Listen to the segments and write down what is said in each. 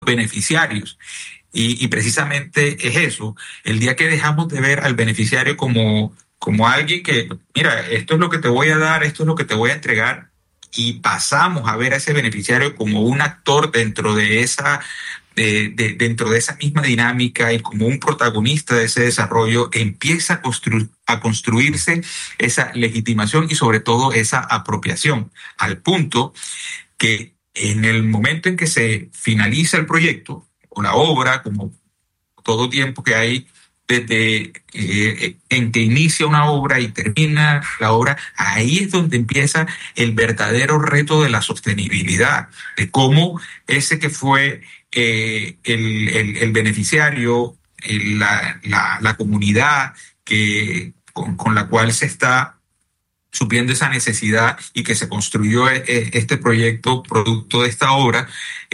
beneficiarios. Y precisamente es eso, el día que dejamos de ver al beneficiario como alguien que, mira, esto es lo que te voy a dar, esto es lo que te voy a entregar, y pasamos a ver a ese beneficiario como un actor dentro de dentro de esa misma dinámica y como un protagonista de ese desarrollo, empieza a construirse esa legitimación y sobre todo esa apropiación, al punto que en el momento en que se finaliza el proyecto o la obra, como todo tiempo que hay desde en que inicia una obra y termina la obra, ahí es donde empieza el verdadero reto de la sostenibilidad, de cómo ese que fue el beneficiario, la comunidad con la cual se está supliendo esa necesidad y que se construyó este proyecto producto de esta obra,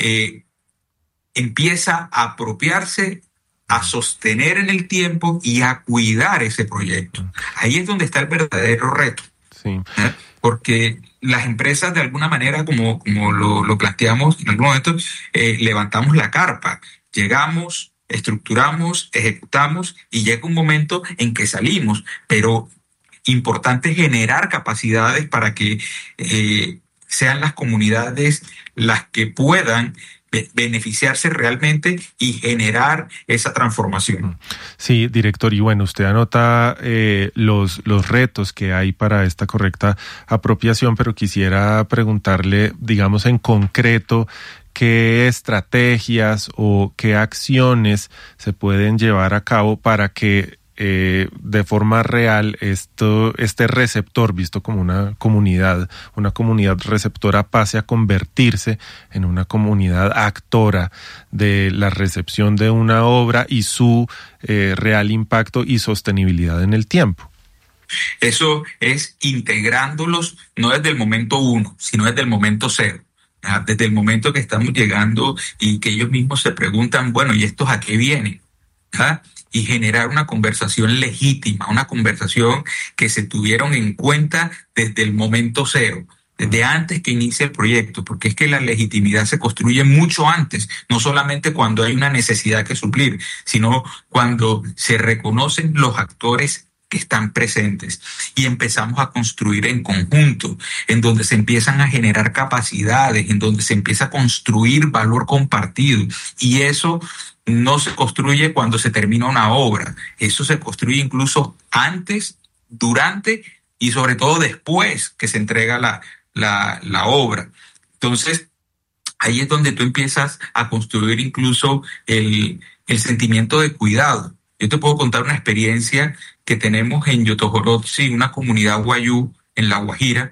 empieza a apropiarse, a sostener en el tiempo y a cuidar ese proyecto. Ahí es donde está el verdadero reto. Sí. Porque las empresas, de alguna manera, como lo planteamos en algún momento, levantamos la carpa, llegamos, estructuramos, ejecutamos y llega un momento en que salimos, pero importante generar capacidades para que sean las comunidades las que puedan beneficiarse realmente y generar esa transformación. Sí, director, y bueno, usted anota los retos que hay para esta correcta apropiación, pero quisiera preguntarle, digamos, en concreto, ¿qué estrategias o qué acciones se pueden llevar a cabo para que de forma real este receptor, visto como una comunidad receptora, pase a convertirse en una comunidad actora de la recepción de una obra y su real impacto y sostenibilidad en el tiempo? Eso es integrándolos no desde el momento uno, sino desde el momento cero. Desde el momento que estamos llegando y que ellos mismos se preguntan, bueno, ¿y estos a qué vienen? Y generar una conversación legítima, una conversación que se tuvieron en cuenta desde el momento cero, desde antes que inicie el proyecto, porque es que la legitimidad se construye mucho antes, no solamente cuando hay una necesidad que suplir, sino cuando se reconocen los actores que están presentes y empezamos a construir en conjunto, en donde se empiezan a generar capacidades, en donde se empieza a construir valor compartido, y eso no se construye cuando se termina una obra, eso se construye incluso antes, durante y sobre todo después que se entrega la obra. Entonces, ahí es donde tú empiezas a construir incluso el sentimiento de cuidado. Yo te puedo contar una experiencia que tenemos en Yotojorotsi, una comunidad wayú en La Guajira,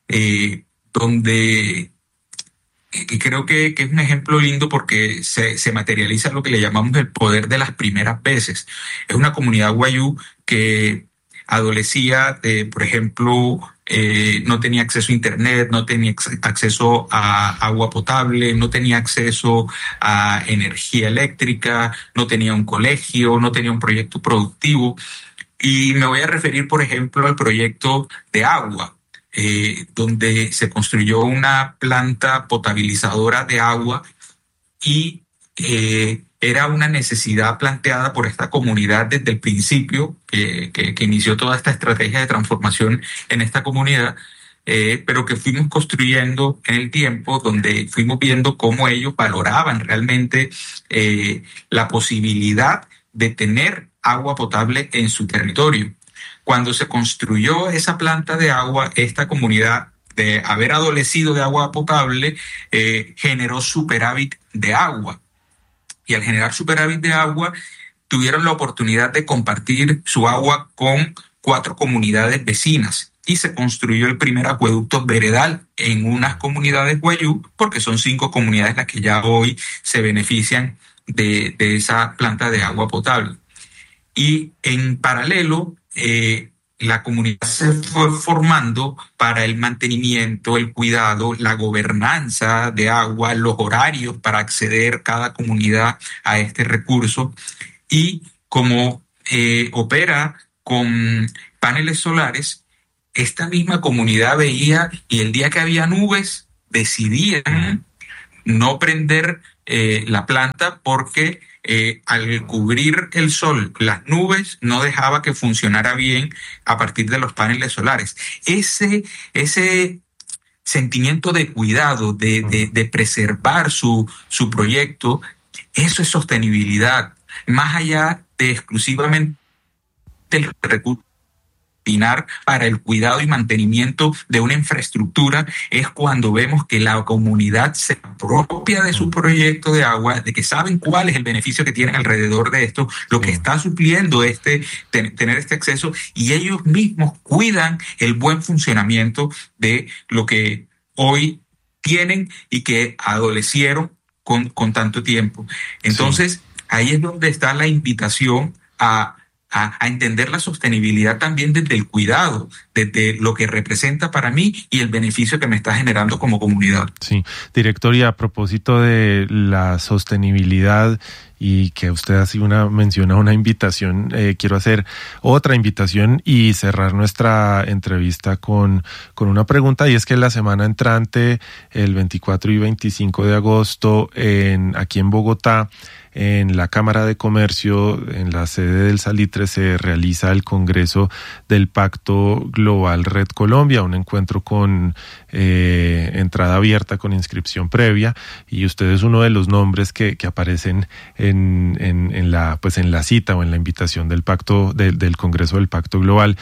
donde y creo que es un ejemplo lindo porque se materializa lo que le llamamos el poder de las primeras veces. Es una comunidad wayú que adolecía de, por ejemplo, no tenía acceso a internet, no tenía acceso a agua potable, no tenía acceso a energía eléctrica, no tenía un colegio, no tenía un proyecto productivo. Y me voy a referir, por ejemplo, al proyecto de agua. Donde se construyó una planta potabilizadora de agua y era una necesidad planteada por esta comunidad desde el principio, que inició toda esta estrategia de transformación en esta comunidad, pero que fuimos construyendo en el tiempo, donde fuimos viendo cómo ellos valoraban realmente la posibilidad de tener agua potable en su territorio. Cuando se construyó esa planta de agua, esta comunidad, de haber adolecido de agua potable, generó superávit de agua. Y al generar superávit de agua, tuvieron la oportunidad de compartir su agua con 4 comunidades vecinas. Y se construyó el primer acueducto veredal en unas comunidades wayú, porque son 5 comunidades las que ya hoy se benefician de esa planta de agua potable. Y en paralelo, la comunidad se fue formando para el mantenimiento, el cuidado, la gobernanza de agua, los horarios para acceder cada comunidad a este recurso. Y como opera con paneles solares, esta misma comunidad veía, y el día que había nubes, decidían no prender la planta porque al cubrir el sol, las nubes no dejaba que funcionara bien a partir de los paneles solares. Ese sentimiento de cuidado, de preservar su proyecto, eso es sostenibilidad, más allá de exclusivamente el recurso para el cuidado y mantenimiento de una infraestructura. Es cuando vemos que la comunidad se apropia de su proyecto de agua, de que saben cuál es el beneficio que tienen alrededor de esto, lo que está supliendo tener este acceso, y ellos mismos cuidan el buen funcionamiento de lo que hoy tienen y que adolecieron con tanto tiempo. Entonces, ahí es donde está la invitación a entender la sostenibilidad también desde el cuidado, desde lo que representa para mí y el beneficio que me está generando como comunidad. Sí, director, y a propósito de la sostenibilidad y que usted hace menciona una invitación, quiero hacer otra invitación y cerrar nuestra entrevista con una pregunta, y es que la semana entrante, el 24 y 25 de agosto, aquí en Bogotá, en la Cámara de Comercio, en la sede del Salitre, se realiza el Congreso del Pacto Global Red Colombia, un encuentro con entrada abierta, con inscripción previa, y usted es uno de los nombres que aparecen en la cita o en la invitación del pacto del Congreso del Pacto Global.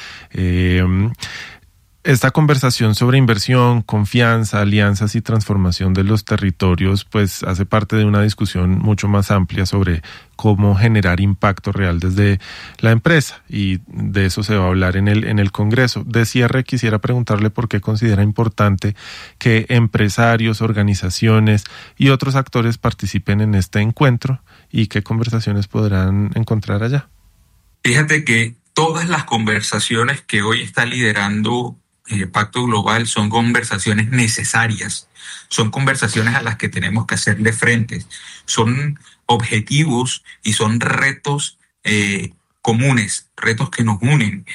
Esta conversación sobre inversión, confianza, alianzas y transformación de los territorios, pues hace parte de una discusión mucho más amplia sobre cómo generar impacto real desde la empresa, y de eso se va a hablar en el Congreso. De cierre, quisiera preguntarle por qué considera importante que empresarios, organizaciones y otros actores participen en este encuentro y qué conversaciones podrán encontrar allá. Fíjate que todas las conversaciones que hoy está liderando Pacto Global son conversaciones necesarias, son conversaciones a las que tenemos que hacerle frente, son objetivos y son retos comunes, retos que nos unen,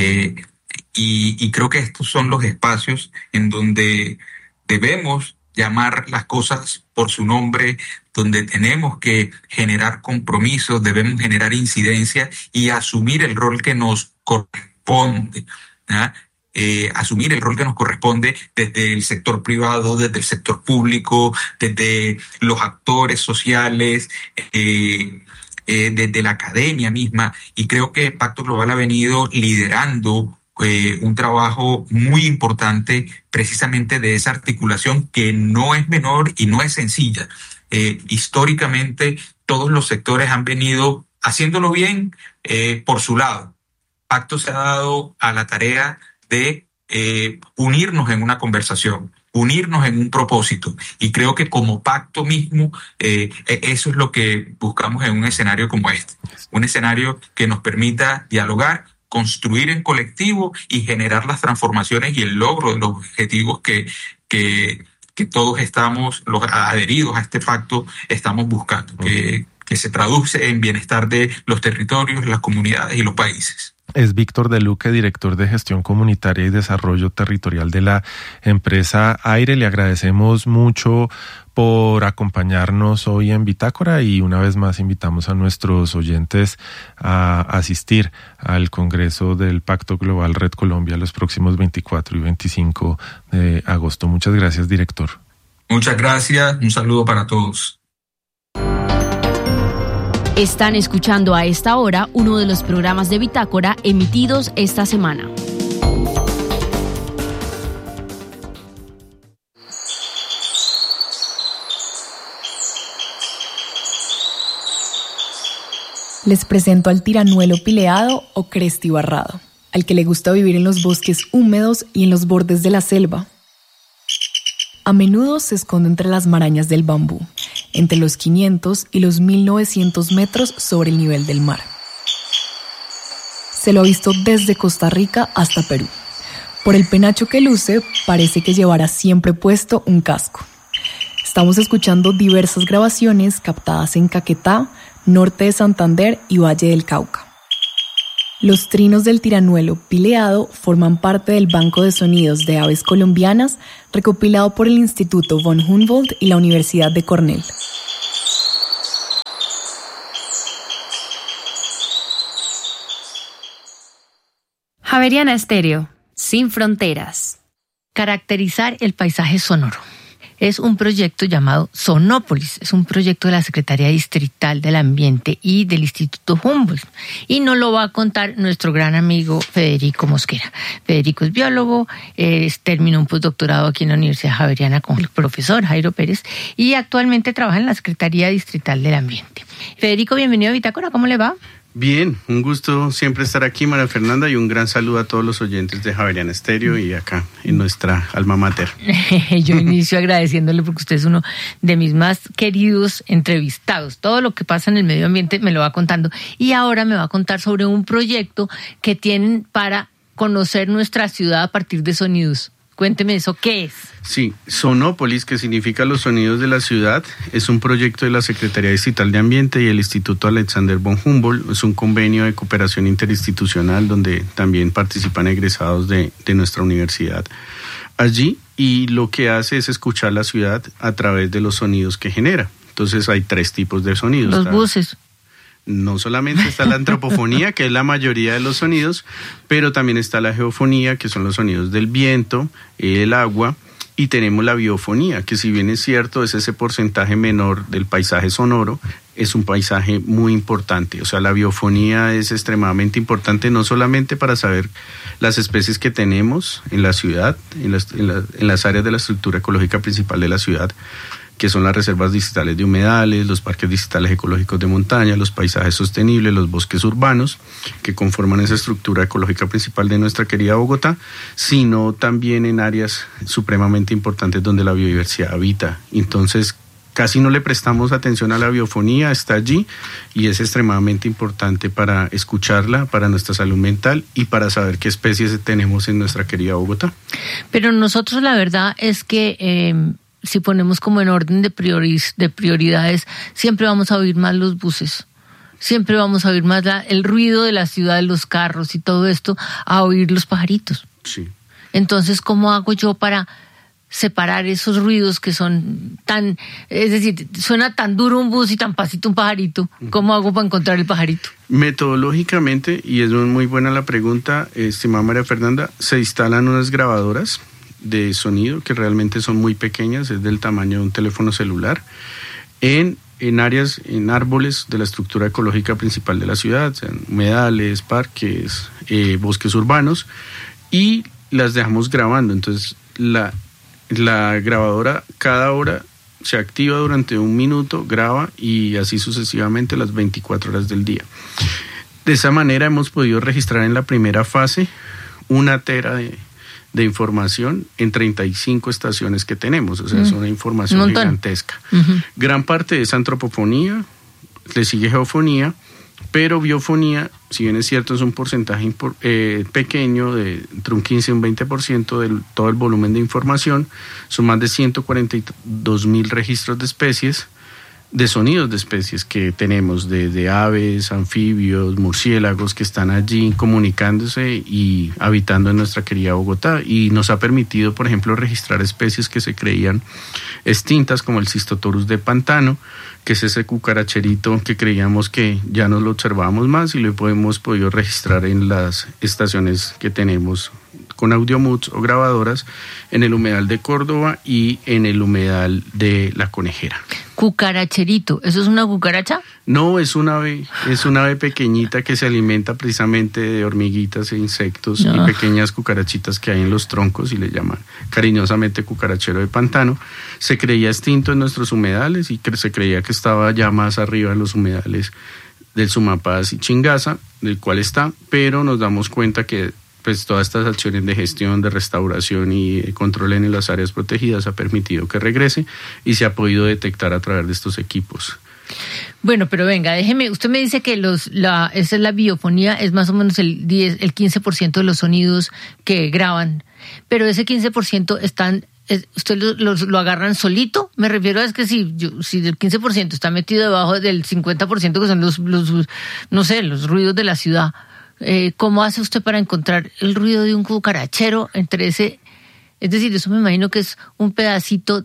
y creo que estos son los espacios en donde debemos llamar las cosas por su nombre, donde tenemos que generar compromisos, debemos generar incidencia y asumir el rol que nos corresponde, ¿no? Asumir el rol que nos corresponde desde el sector privado, desde el sector público, desde los actores sociales, desde la academia misma. Y creo que Pacto Global ha venido liderando un trabajo muy importante precisamente de esa articulación, que no es menor y no es sencilla. Históricamente todos los sectores han venido haciéndolo bien por su lado. Pacto se ha dado a la tarea de unirnos en una conversación, unirnos en un propósito, y creo que como pacto mismo eso es lo que buscamos en un escenario como este, un escenario que nos permita dialogar, construir en colectivo y generar las transformaciones y el logro de los objetivos que todos estamos, los adheridos a este pacto, estamos buscando, que se traduce en bienestar de los territorios, las comunidades y los países. Es Víctor De Luque, director de Gestión Comunitaria y Desarrollo Territorial de la empresa Aire. Le agradecemos mucho por acompañarnos hoy en Bitácora, y una vez más invitamos a nuestros oyentes a asistir al Congreso del Pacto Global Red Colombia los próximos 24 y 25 de agosto. Muchas gracias, director. Muchas gracias. Un saludo para todos. Están escuchando a esta hora uno de los programas de Bitácora emitidos esta semana. Les presento al tiranuelo pileado o crestibarrado, al que le gusta vivir en los bosques húmedos y en los bordes de la selva. A menudo se esconde entre las marañas del bambú, entre los 500 y los 1900 metros sobre el nivel del mar. Se lo ha visto desde Costa Rica hasta Perú. Por el penacho que luce, parece que llevará siempre puesto un casco. Estamos escuchando diversas grabaciones captadas en Caquetá, norte de Santander y Valle del Cauca. Los trinos del tiranuelo pileado forman parte del Banco de Sonidos de Aves Colombianas recopilado por el Instituto von Humboldt y la Universidad de Cornell. Javeriana Estéreo, sin fronteras. Caracterizar el paisaje sonoro. Es un proyecto llamado Sonópolis, es un proyecto de la Secretaría Distrital del Ambiente y del Instituto Humboldt. Y nos lo va a contar nuestro gran amigo Federico Mosquera. Federico es biólogo, terminó un postdoctorado aquí en la Universidad Javeriana con el profesor Jairo Pérez y actualmente trabaja en la Secretaría Distrital del Ambiente. Federico, bienvenido a Bitácora, ¿cómo le va? Bien, un gusto siempre estar aquí, María Fernanda, y un gran saludo a todos los oyentes de Javeriana Estéreo y acá en nuestra alma mater. Yo inicio agradeciéndole porque usted es uno de mis más queridos entrevistados. Todo lo que pasa en el medio ambiente me lo va contando. Y ahora me va a contar sobre un proyecto que tienen para conocer nuestra ciudad a partir de sonidos. Cuénteme eso, ¿qué es? Sí, Sonópolis, que significa los sonidos de la ciudad, es un proyecto de la Secretaría Distrital de Ambiente y el Instituto Alexander von Humboldt. Es un convenio de cooperación interinstitucional donde también participan egresados de nuestra universidad allí, y lo que hace es escuchar la ciudad a través de los sonidos que genera. Entonces hay 3 tipos de sonidos. Los buses. No solamente está la antropofonía, que es la mayoría de los sonidos, pero también está la geofonía, que son los sonidos del viento, el agua, y tenemos la biofonía, que si bien es cierto, es ese porcentaje menor del paisaje sonoro, es un paisaje muy importante. O sea, la biofonía es extremadamente importante, no solamente para saber las especies que tenemos en la ciudad, en las áreas de la estructura ecológica principal de la ciudad, que son las reservas distritales de humedales, los parques distritales ecológicos de montaña, los paisajes sostenibles, los bosques urbanos, que conforman esa estructura ecológica principal de nuestra querida Bogotá, sino también en áreas supremamente importantes donde la biodiversidad habita. Entonces, casi no le prestamos atención a la biofonía, está allí y es extremadamente importante para escucharla, para nuestra salud mental y para saber qué especies tenemos en nuestra querida Bogotá. Pero nosotros la verdad es que si ponemos como en orden de prioridades, siempre vamos a oír más los buses, siempre vamos a oír más el ruido de la ciudad, los carros y todo esto, a oír los pajaritos. Sí. Entonces, ¿cómo hago yo para separar esos ruidos que son tan, es decir, suena tan duro un bus y tan pasito un pajarito? ¿Cómo hago para encontrar el pajarito? Metodológicamente, y es muy buena la pregunta, estimada María Fernanda, se instalan unas grabadoras de sonido que realmente son muy pequeñas, es del tamaño de un teléfono celular, en áreas, en árboles de la estructura ecológica principal de la ciudad, sean humedales, parques, bosques urbanos, y las dejamos grabando. Entonces la grabadora cada hora se activa durante 1 minuto, graba y así sucesivamente las 24 horas del día. De esa manera hemos podido registrar en la primera fase 1 tera de información en 35 estaciones que tenemos, o sea, es una información gigantesca. Gran parte es antropofonía, le sigue geofonía, pero biofonía, si bien es cierto, es un porcentaje pequeño, entre un 15 y un 20% de todo el volumen de información. Son más de 142,000 registros de especies, de sonidos de especies que tenemos, de aves, anfibios, murciélagos que están allí comunicándose y habitando en nuestra querida Bogotá, y nos ha permitido, por ejemplo, registrar especies que se creían extintas, como el Cistotorus de pantano, que es ese cucaracherito que creíamos que ya no lo observábamos más y lo hemos podido registrar en las estaciones que tenemos con audiomuts o grabadoras en el humedal de Córdoba y en el humedal de La Conejera. Cucaracherito, ¿eso es una cucaracha? No, es un ave pequeñita que se alimenta precisamente de hormiguitas e insectos y pequeñas cucarachitas que hay en los troncos y le llaman cariñosamente cucarachero de pantano. Se creía extinto en nuestros humedales y se creía que estaba ya más arriba en los humedales del Sumapaz y Chingaza, del cual está, pero nos damos cuenta que pues todas estas acciones de gestión, de restauración y de control en las áreas protegidas ha permitido que regrese y se ha podido detectar a través de estos equipos. Bueno, pero venga, déjeme, usted me dice que esa es la biofonía, es más o menos el 15% de los sonidos que graban, pero ese 15% ¿usted lo agarran solito? Me refiero a que si el 15% está metido debajo del 50% que son los ruidos de la ciudad, ¿cómo hace usted para encontrar el ruido de un cucarachero entre ese? Es decir, eso me imagino que es un pedacito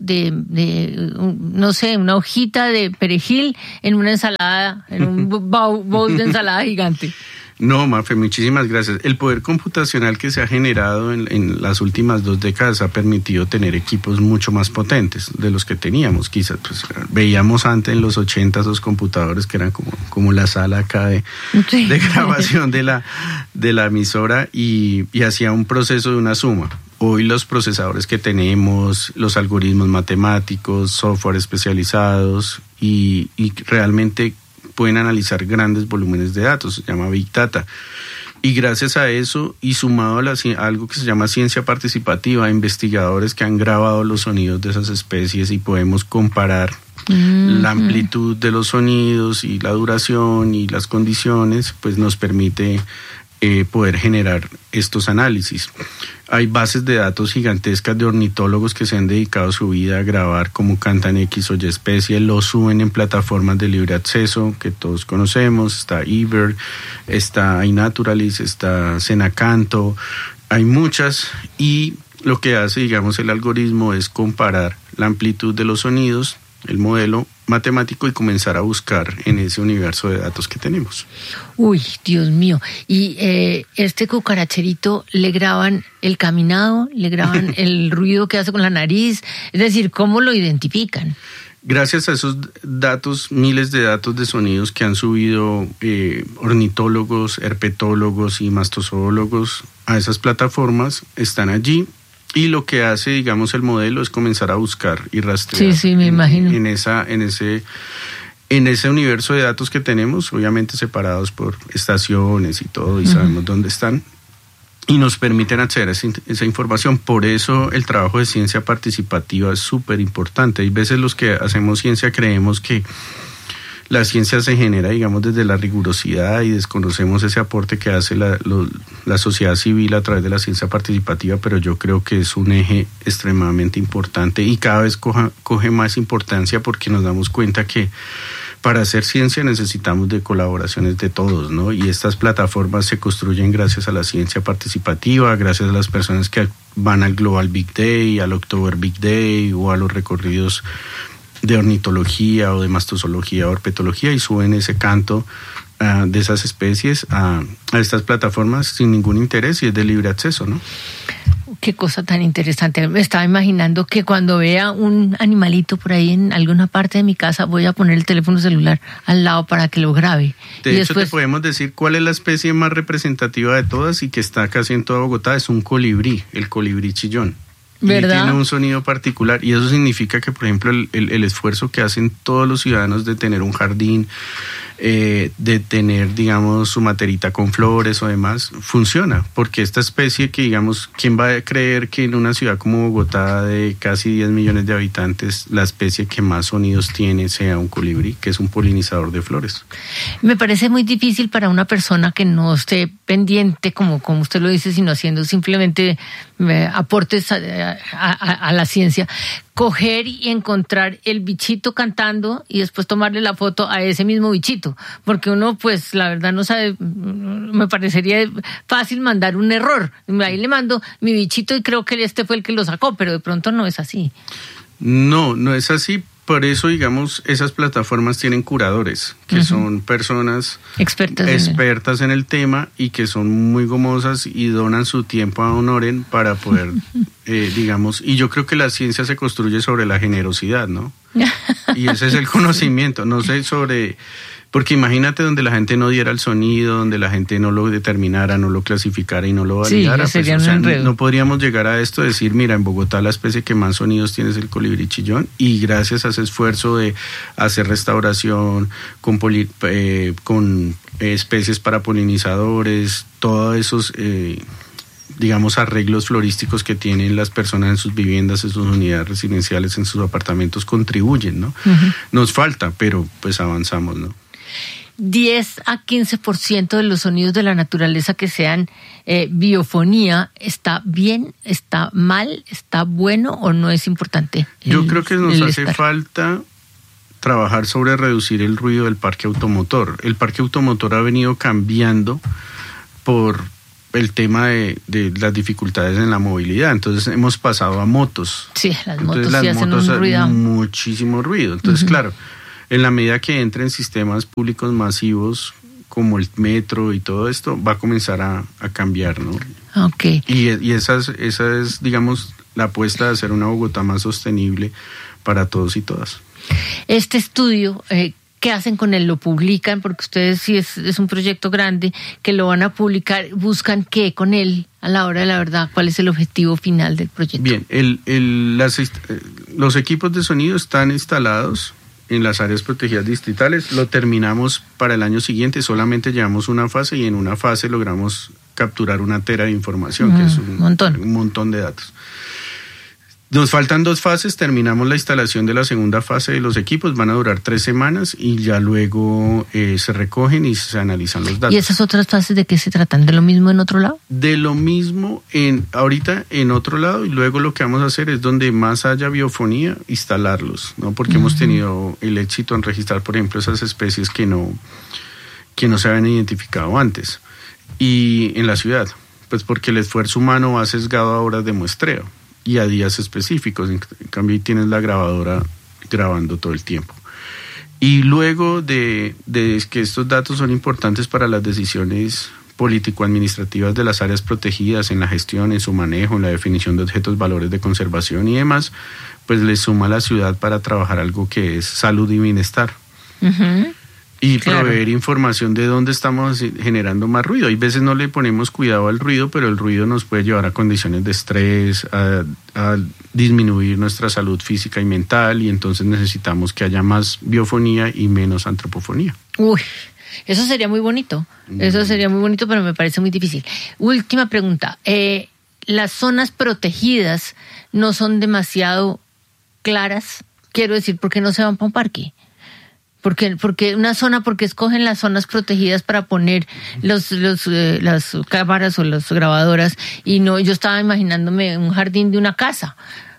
una hojita de perejil en una ensalada, en un bowl de ensalada gigante. No, Mafe, muchísimas gracias. El poder computacional que se ha generado en las últimas 2 décadas ha permitido tener equipos mucho más potentes de los que teníamos. Quizás pues, veíamos antes en los 80 los computadores que eran como la sala acá de grabación de la emisora y hacía un proceso de una suma. Hoy los procesadores que tenemos, los algoritmos matemáticos, software especializados y realmente pueden analizar grandes volúmenes de datos, se llama Big Data. Y gracias a eso, y sumado a algo que se llama ciencia participativa, investigadores que han grabado los sonidos de esas especies y podemos comparar la amplitud de los sonidos y la duración y las condiciones, pues nos permite poder generar estos análisis. Hay bases de datos gigantescas de ornitólogos que se han dedicado su vida a grabar cómo cantan X o Y especie, lo suben en plataformas de libre acceso que todos conocemos, está eBird, está iNaturalist, está Senacanto, hay muchas, y lo que hace, digamos, el algoritmo es comparar la amplitud de los sonidos, el modelo matemático, y comenzar a buscar en ese universo de datos que tenemos. Uy, Dios mío. Y este cucaracherito, ¿le graban el caminado? ¿Le graban el ruido que hace con la nariz? Es decir, ¿cómo lo identifican? Gracias a esos datos, miles de datos de sonidos que han subido ornitólogos, herpetólogos y mastozoólogos a esas plataformas, están allí. Y lo que hace, digamos, el modelo es comenzar a buscar y rastrear. Sí, me imagino. En ese universo de datos que tenemos, obviamente separados por estaciones y todo, y sabemos dónde están, y nos permiten acceder a esa información. Por eso el trabajo de ciencia participativa es súper importante. Hay veces los que hacemos ciencia creemos que la ciencia se genera, digamos, desde la rigurosidad y desconocemos ese aporte que hace la sociedad civil a través de la ciencia participativa, pero yo creo que es un eje extremadamente importante y cada vez coge más importancia porque nos damos cuenta que para hacer ciencia necesitamos de colaboraciones de todos, ¿no? Y estas plataformas se construyen gracias a la ciencia participativa, gracias a las personas que van al Global Big Day, al October Big Day o a los recorridos de ornitología o de mastozoología o herpetología y suben ese canto de esas especies a estas plataformas sin ningún interés y es de libre acceso, ¿no? Qué cosa tan interesante. Me estaba imaginando que cuando vea un animalito por ahí en alguna parte de mi casa voy a poner el teléfono celular al lado para que lo grabe. De hecho, te podemos decir cuál es la especie más representativa de todas y que está casi en toda Bogotá. Es un colibrí, el colibrí chillón. ¿Verdad? Y tiene un sonido particular y eso significa que, por ejemplo, el esfuerzo que hacen todos los ciudadanos de tener un jardín, de tener, digamos, su materita con flores o demás, funciona, porque esta especie que, digamos, ¿quién va a creer que en una ciudad como Bogotá de casi 10 millones de habitantes, la especie que más sonidos tiene sea un colibrí, que es un polinizador de flores? Me parece muy difícil para una persona que no esté pendiente, como usted lo dice, sino haciendo simplemente aportes a la ciencia, coger y encontrar el bichito cantando y después tomarle la foto a ese mismo bichito, porque uno pues la verdad no sabe, me parecería fácil mandar un error, ahí le mando mi bichito y creo que este fue el que lo sacó, pero de pronto no es así. No es así. Por eso, digamos, esas plataformas tienen curadores, que son personas expertas en el tema y que son muy gomosas y donan su tiempo a honoren para poder, digamos, y yo creo que la ciencia se construye sobre la generosidad, ¿no? Y ese es el conocimiento, no sé sobre... Porque imagínate donde la gente no diera el sonido, donde la gente no lo determinara, no lo clasificara y no lo validara. Sí, sería un enredo. No podríamos llegar a esto, decir, mira, en Bogotá la especie que más sonidos tiene es el colibrí chillón y gracias a ese esfuerzo de hacer restauración con especies para polinizadores, todos esos... digamos, arreglos florísticos que tienen las personas en sus viviendas, en sus unidades residenciales, en sus apartamentos, contribuyen, ¿no? Nos falta, pero pues avanzamos, ¿no? 10 a 15% de los sonidos de la naturaleza que sean biofonía, ¿está bien, está mal, está bueno o no es importante? Yo creo que nos hace falta trabajar sobre reducir el ruido del parque automotor. El parque automotor ha venido cambiando por el tema de las dificultades en la movilidad. Entonces hemos pasado a motos. Sí, las motos sí hacen un ruido. Muchísimo ruido. Entonces, claro, en la medida que entren sistemas públicos masivos como el metro y todo esto, va a comenzar a cambiar, ¿no? Okay. Y esa es, digamos, la apuesta de hacer una Bogotá más sostenible para todos y todas. Este estudio, ¿qué hacen con él? ¿Lo publican? Porque ustedes, si es un proyecto grande, que lo van a publicar, ¿buscan qué con él a la hora de la verdad? ¿Cuál es el objetivo final del proyecto? Bien, los equipos de sonido están instalados en las áreas protegidas distritales. Lo terminamos para el año siguiente, solamente llevamos una fase y en una fase logramos capturar 1 tera de información, que es un montón de datos. Nos faltan 2 fases, terminamos la instalación de la segunda fase de los equipos, van a durar 3 semanas y ya luego se recogen y se analizan los datos. ¿Y esas otras fases de qué se tratan? ¿De lo mismo en otro lado? De lo mismo ahorita en otro lado, y luego lo que vamos a hacer es donde más haya biofonía, instalarlos, ¿no? Porque hemos tenido el éxito en registrar, por ejemplo, esas especies que no se habían identificado antes. Y en la ciudad, pues porque el esfuerzo humano va sesgado a horas de muestreo y a días específicos. En cambio, ahí tienes la grabadora grabando todo el tiempo. Y luego de que estos datos son importantes para las decisiones político-administrativas de las áreas protegidas, en la gestión, en su manejo, en la definición de objetos, valores de conservación y demás, pues le suma a la ciudad para trabajar algo que es salud y bienestar. Y proveer información de dónde estamos generando más ruido. Hay veces no le ponemos cuidado al ruido, pero el ruido nos puede llevar a condiciones de estrés, a disminuir nuestra salud física y mental, y entonces necesitamos que haya más biofonía y menos antropofonía. Uy, eso sería muy bonito. Eso sería muy bonito, pero me parece muy difícil. Última pregunta. ¿Las zonas protegidas no son demasiado claras? Quiero decir, ¿por qué no se van para un parque? Porque escogen las zonas protegidas para poner las cámaras o las grabadoras, y no, yo estaba imaginándome un jardín de una casa.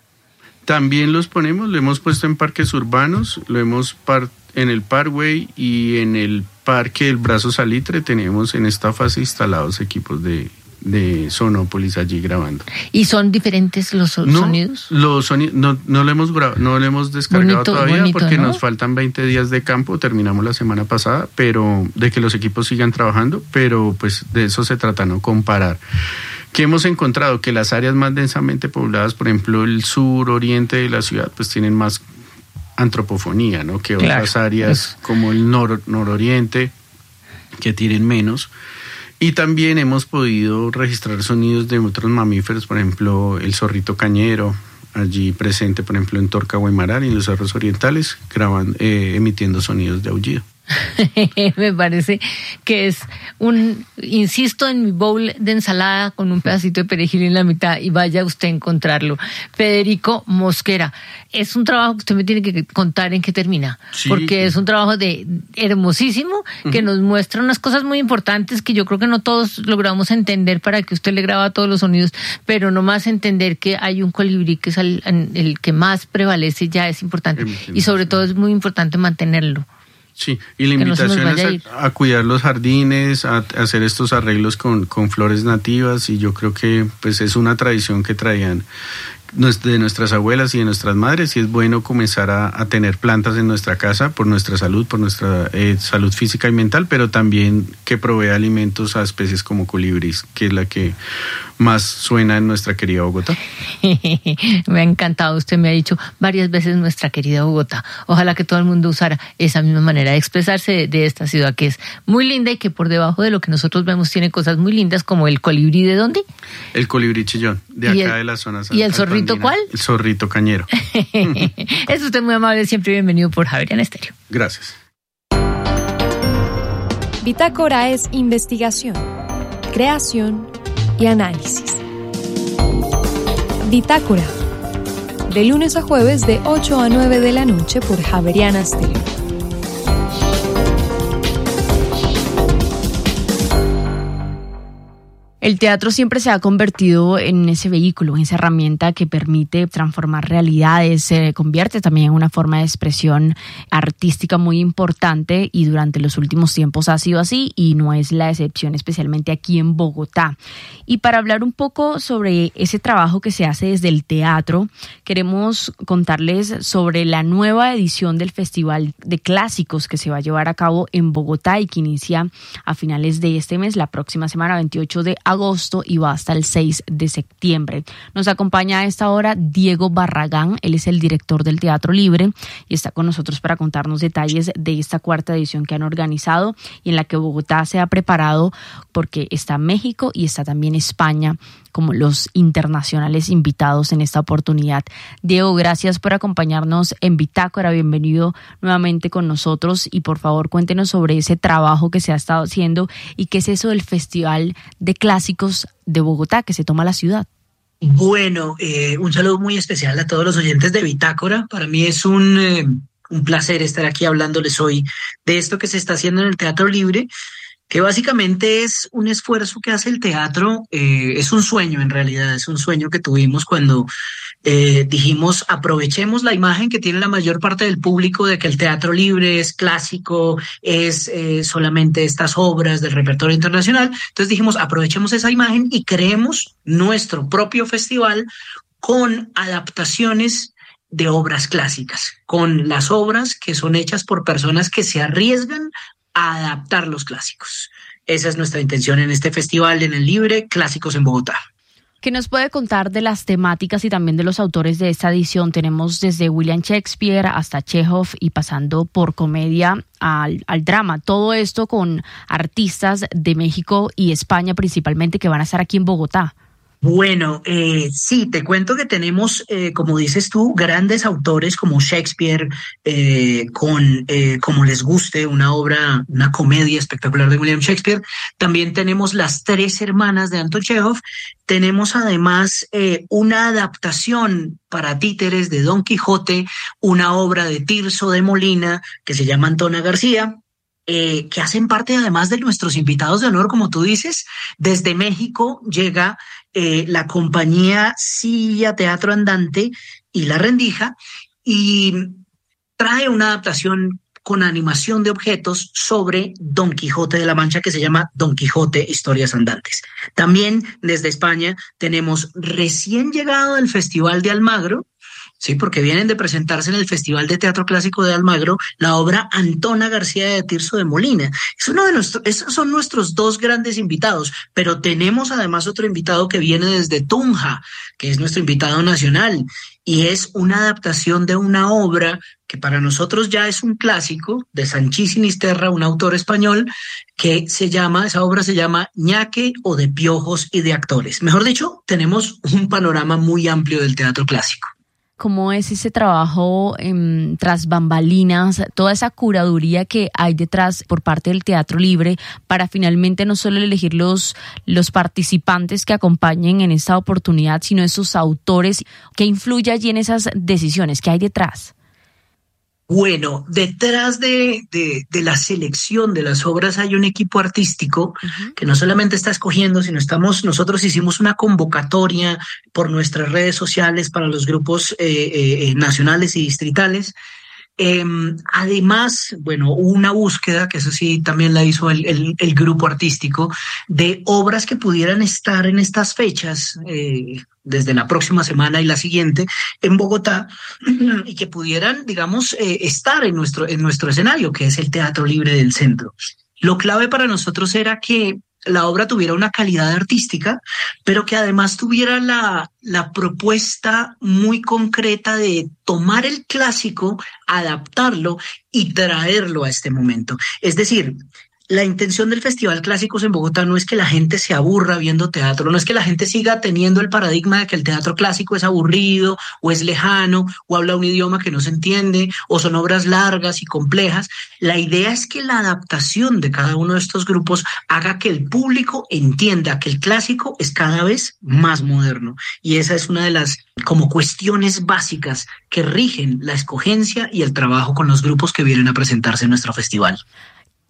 También los ponemos, lo hemos puesto en parques urbanos, lo hemos en el Parkway y en el Parque del Brazo Salitre tenemos en esta fase instalados equipos de Sonópolis allí grabando. ¿Y son diferentes los sonidos? Los sonidos no lo hemos grabado, no lo hemos descargado todavía, porque ¿no? Nos faltan 20 días de campo, terminamos la semana pasada, pero de que los equipos sigan trabajando, pero pues de eso se trata, ¿no? Comparar. ¿Qué hemos encontrado? Que las áreas más densamente pobladas, por ejemplo el sur, oriente de la ciudad, pues tienen más antropofonía, ¿no? Que otras áreas como el nororiente, que tienen menos. Y también hemos podido registrar sonidos de otros mamíferos, por ejemplo, el zorrito cañero, allí presente, por ejemplo, en Torca, Guaymaral y en los cerros orientales, emitiendo sonidos de aullido. Me parece que es insisto en mi bowl de ensalada con un pedacito de perejil en la mitad, y vaya usted a encontrarlo. Federico Mosquera, es un trabajo que usted me tiene que contar en qué termina, porque es un trabajo hermosísimo, que nos muestra unas cosas muy importantes que yo creo que no todos logramos entender para que usted le graba todos los sonidos, pero nomás entender que hay un colibrí que es el que más prevalece ya es importante, y sobre todo es muy importante mantenerlo. Sí, y la invitación es a cuidar los jardines, a hacer estos arreglos con flores nativas, y yo creo que pues es una tradición que traían de nuestras abuelas y de nuestras madres, y es bueno comenzar a tener plantas en nuestra casa por nuestra salud salud física y mental, pero también que provea alimentos a especies como colibrís, que es la que más suena en nuestra querida Bogotá. Me ha encantado, usted me ha dicho varias veces nuestra querida Bogotá. Ojalá que todo el mundo usara esa misma manera de expresarse de esta ciudad, que es muy linda y que por debajo de lo que nosotros vemos tiene cosas muy lindas, como el colibrí. ¿De dónde? El colibrí chillón, de acá de la zona. ¿Y el zorrito cuál? El zorrito cañero. Es usted muy amable, siempre bienvenido por Javeriana Estéreo. Gracias. Bitácora es investigación, creación y análisis. Bitácora, de lunes a jueves de 8 a 9 de la noche por Javeriana Estéreo. El teatro siempre se ha convertido en ese vehículo, en esa herramienta que permite transformar realidades, se convierte también en una forma de expresión artística muy importante y durante los últimos tiempos ha sido así y no es la excepción, especialmente aquí en Bogotá. Y para hablar un poco sobre ese trabajo que se hace desde el teatro, queremos contarles sobre la nueva edición del Festival de Clásicos que se va a llevar a cabo en Bogotá y que inicia a finales de este mes, la próxima semana, 28 de agosto, y va hasta el 6 de septiembre. Nos acompaña a esta hora Diego Barragán, él es el director del Teatro Libre y está con nosotros para contarnos detalles de esta cuarta edición que han organizado y en la que Bogotá se ha preparado porque está México y está también España como los internacionales invitados en esta oportunidad. Diego, gracias por acompañarnos en Bitácora, bienvenido nuevamente con nosotros y por favor cuéntenos sobre ese trabajo que se ha estado haciendo y qué es eso del Festival de Clásicos de Bogotá que se toma la ciudad. Bueno, un saludo muy especial a todos los oyentes de Bitácora. Para mí es un placer estar aquí hablándoles hoy de esto que se está haciendo en el Teatro Libre, que básicamente es un esfuerzo que hace el teatro, es un sueño en realidad, es un sueño que tuvimos cuando dijimos aprovechemos la imagen que tiene la mayor parte del público de que el Teatro Libre es clásico, es solamente estas obras del repertorio internacional. Entonces dijimos aprovechemos esa imagen y creemos nuestro propio festival con adaptaciones de obras clásicas, con las obras que son hechas por personas que se arriesgan a adaptar los clásicos. Esa es nuestra intención en este festival, en el Libre, Clásicos en Bogotá. ¿Qué nos puede contar de las temáticas y también de los autores de esta edición? Tenemos desde William Shakespeare hasta Chekhov y pasando por comedia al drama. Todo esto con artistas de México y España principalmente que van a estar aquí en Bogotá. Bueno, sí, te cuento que tenemos, como dices tú, grandes autores como Shakespeare, como les guste, una obra, una comedia espectacular de William Shakespeare. También tenemos Las Tres Hermanas de Anton Chekhov. Tenemos además una adaptación para títeres de Don Quijote, una obra de Tirso de Molina que se llama Antona García. Que hacen parte además de nuestros invitados de honor, como tú dices. Desde México llega la compañía Silla Teatro Andante y La Rendija y trae una adaptación con animación de objetos sobre Don Quijote de la Mancha que se llama Don Quijote Historias Andantes. También desde España tenemos recién llegado del Festival de Almagro, sí, porque vienen de presentarse en el Festival de Teatro Clásico de Almagro la obra Antona García de Tirso de Molina. Esos son nuestros dos grandes invitados, pero tenemos además otro invitado que viene desde Tunja, que es nuestro invitado nacional, y es una adaptación de una obra que para nosotros ya es un clásico, de Sanchís Sinisterra, un autor español, esa obra se llama Ñaque o de Piojos y de Actores. Mejor dicho, tenemos un panorama muy amplio del teatro clásico. ¿Cómo es ese trabajo tras bambalinas, toda esa curaduría que hay detrás por parte del Teatro Libre para finalmente no solo elegir los participantes que acompañen en esta oportunidad, sino esos autores? ¿Qué influye allí en esas decisiones? ¿Qué hay detrás? Bueno, detrás de la selección de las obras hay un equipo artístico que no solamente está escogiendo, sino nosotros hicimos una convocatoria por nuestras redes sociales para los grupos nacionales y distritales. Además, bueno, hubo una búsqueda, que eso sí también la hizo el grupo artístico, de obras que pudieran estar en estas fechas, desde la próxima semana y la siguiente en Bogotá, y que pudieran, digamos, estar en nuestro escenario, que es el Teatro Libre del Centro. Lo clave para nosotros era que la obra tuviera una calidad artística, pero que además tuviera la propuesta muy concreta de tomar el clásico, adaptarlo y traerlo a este momento. Es decir, la intención del Festival Clásicos en Bogotá no es que la gente se aburra viendo teatro, no es que la gente siga teniendo el paradigma de que el teatro clásico es aburrido o es lejano o habla un idioma que no se entiende o son obras largas y complejas. La idea es que la adaptación de cada uno de estos grupos haga que el público entienda que el clásico es cada vez más moderno, y esa es una de las como cuestiones básicas que rigen la escogencia y el trabajo con los grupos que vienen a presentarse en nuestro festival.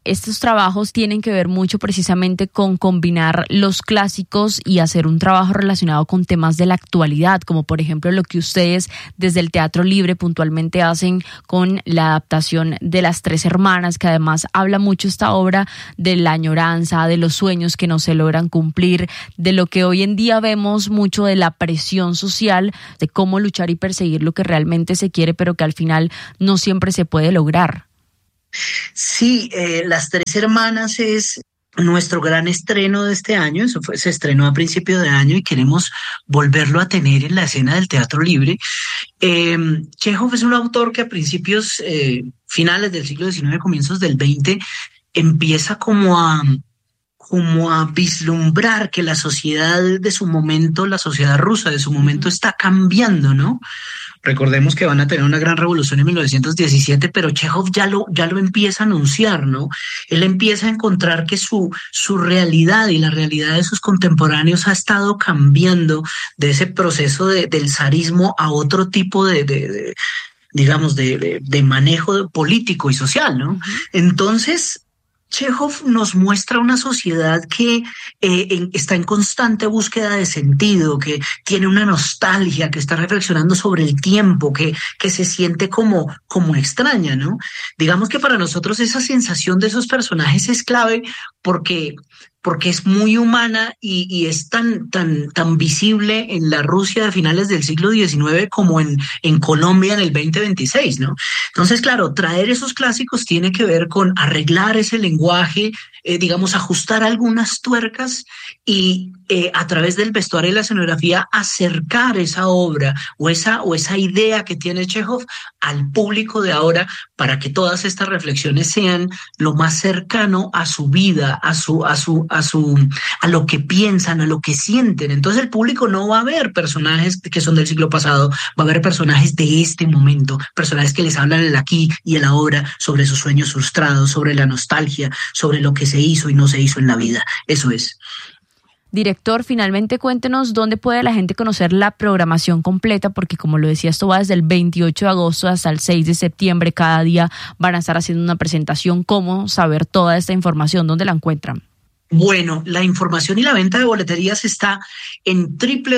estos trabajos tienen que ver mucho precisamente con combinar los clásicos y hacer un trabajo relacionado con temas de la actualidad, como por ejemplo lo que ustedes desde el Teatro Libre puntualmente hacen con la adaptación de Las Tres Hermanas, que además habla mucho esta obra de la añoranza, de los sueños que no se logran cumplir, de lo que hoy en día vemos mucho de la presión social, de cómo luchar y perseguir lo que realmente se quiere, pero que al final no siempre se puede lograr. Sí, Las Tres Hermanas es nuestro gran estreno de este año. Se estrenó a principio de año y queremos volverlo a tener en la escena del Teatro Libre. Chekhov es un autor que a principios, finales del siglo XIX, comienzos del XX, empieza como a vislumbrar que la sociedad de su momento, la sociedad rusa de su momento está cambiando, ¿no? Recordemos que van a tener una gran revolución en 1917, pero Chekhov ya lo empieza a anunciar, ¿no? Él empieza a encontrar que su realidad y la realidad de sus contemporáneos ha estado cambiando de ese proceso del zarismo a otro tipo de manejo político y social, ¿no? Entonces, Chekhov nos muestra una sociedad que está en constante búsqueda de sentido, que tiene una nostalgia, que está reflexionando sobre el tiempo, que se siente como extraña, ¿no? Digamos que para nosotros esa sensación de esos personajes es clave porque es muy humana y es tan visible en la Rusia de finales del siglo XIX como en Colombia en el 2026, ¿no? Entonces, claro, traer esos clásicos tiene que ver con arreglar ese lenguaje, ajustar algunas tuercas y a través del vestuario y la escenografía acercar esa obra o esa idea que tiene Chekhov al público de ahora para que todas estas reflexiones sean lo más cercano a su vida, a lo que piensan, a lo que sienten. Entonces el público no va a ver personajes que son del siglo pasado, va a ver personajes de este momento, personajes que les hablan el aquí y el ahora, sobre sus sueños frustrados, sobre la nostalgia, sobre lo que se hizo y no se hizo en la vida. Eso es. Director, finalmente cuéntenos dónde puede la gente conocer la programación completa, porque como lo decía, esto va desde el 28 de agosto hasta el 6 de septiembre. Cada día van a estar haciendo una presentación. ¿Cómo saber toda esta información? ¿Dónde la encuentran? Bueno, la información y la venta de boleterías está en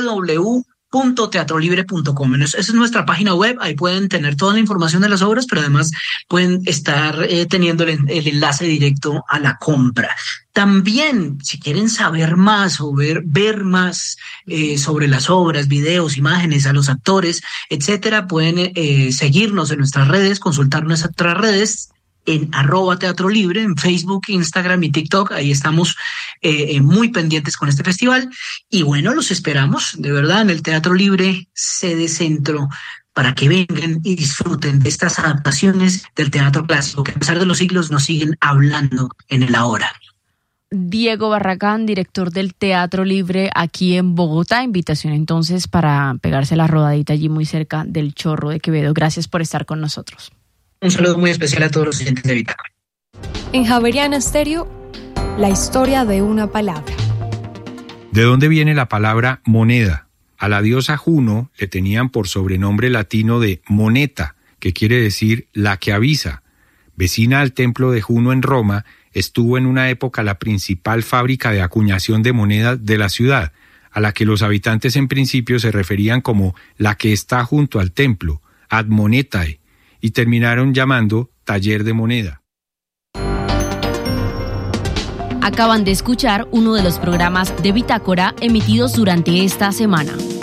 www.teatrolibre.com. Esa es nuestra página web. Ahí pueden tener toda la información de las obras, pero además pueden estar teniendo el enlace directo a la compra. También, si quieren saber más o ver más sobre las obras, videos, imágenes, a los actores, etcétera, pueden seguirnos en nuestras redes, consultar nuestras redes en @teatrolibre, en Facebook, Instagram y TikTok. Ahí estamos muy pendientes con este festival. Y bueno, los esperamos, de verdad, en el Teatro Libre, sede centro, para que vengan y disfruten de estas adaptaciones del teatro clásico, que a pesar de los siglos nos siguen hablando en el ahora. Diego Barragán, director del Teatro Libre aquí en Bogotá. Invitación entonces para pegarse la rodadita allí muy cerca del Chorro de Quevedo. Gracias por estar con nosotros. Un saludo muy especial a todos los oyentes de Bitácora. En Javeriana Stereo, la historia de una palabra. ¿De dónde viene la palabra moneda? A la diosa Juno le tenían por sobrenombre latino de moneta, que quiere decir la que avisa. Vecina al templo de Juno en Roma, estuvo en una época la principal fábrica de acuñación de monedas de la ciudad, a la que los habitantes en principio se referían como la que está junto al templo, ad monetae, y terminaron llamando taller de moneda. Acaban de escuchar uno de los programas de Bitácora emitidos durante esta semana.